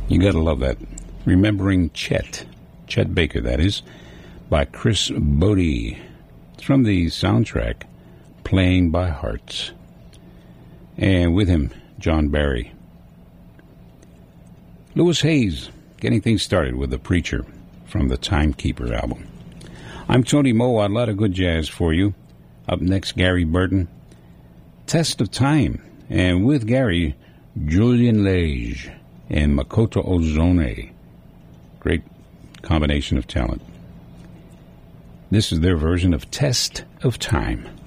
You gotta love that. Remembering Chet Baker, that is, by Chris Bodie. It's from the soundtrack Playing by Hearts. And with him, John Barry. Louis Hayes, getting things started with The Preacher from the Timekeeper album. I'm Tony Moe, a lot of good jazz for you. Up next, Gary Burton, Test of Time. And with Gary, Julian Lage and Makoto Ozone. Great combination of talent. This is their version of Test of Time.